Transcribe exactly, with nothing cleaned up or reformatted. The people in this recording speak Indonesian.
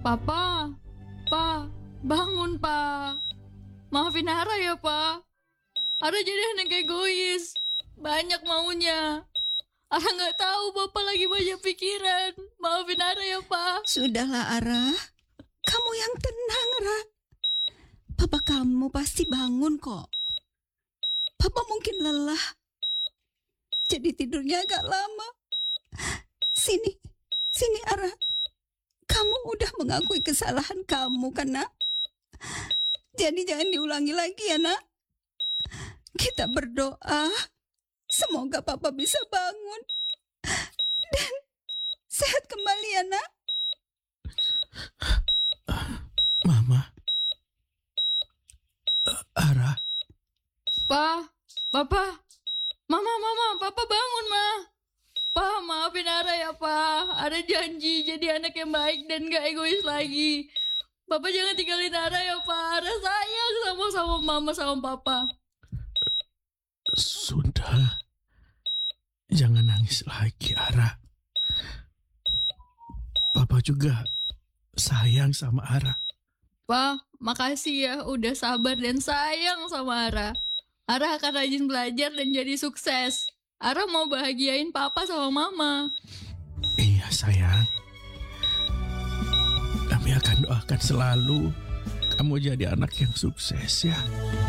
Papa, Pa, bangun Pa. Maafin Ara ya Pa. Ara jadi anak egois, banyak maunya. Ara nggak tahu Bapak lagi banyak pikiran. Maafin Ara ya Pa. Sudahlah Ara, kamu yang tenang Ra. Papa kamu pasti bangun kok. Papa mungkin lelah, jadi tidurnya agak lama. Sini, sini Ara. Kamu udah mengakui kesalahan kamu kan nak? Jadi jangan diulangi lagi ya nak. Kita berdoa, semoga Papa bisa bangun dan sehat kembali ya nak. Mama, uh, Ara. Pa, Papa, Mama, Mama, Papa bangun Ma. Pa, maafin Ara ya Pa. Ara janji jadi anak yang baik dan gak egois lagi. Papa jangan tinggalin Ara ya Pa. Ara sayang sama sama Mama sama Papa. Sudah, jangan nangis lagi Ara. Papa juga sayang sama Ara. Pa, makasih ya udah sabar dan sayang sama Ara. Ara akan rajin belajar dan jadi sukses. Ara mau bahagiain Papa sama Mama. Iya sayang. Kami akan doakan selalu kamu jadi anak yang sukses ya.